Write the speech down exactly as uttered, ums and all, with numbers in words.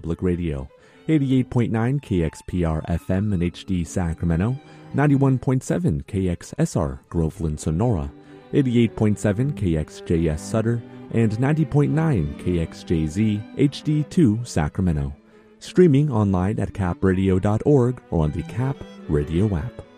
Public Radio, eighty-eight point nine K X P R F M in H D Sacramento, ninety-one point seven K X S R Groveland, Sonora, eighty-eight point seven K X J S Sutter, and ninety point nine K X J Z H D two Sacramento. Streaming online at cap radio dot org or on the Cap Radio app.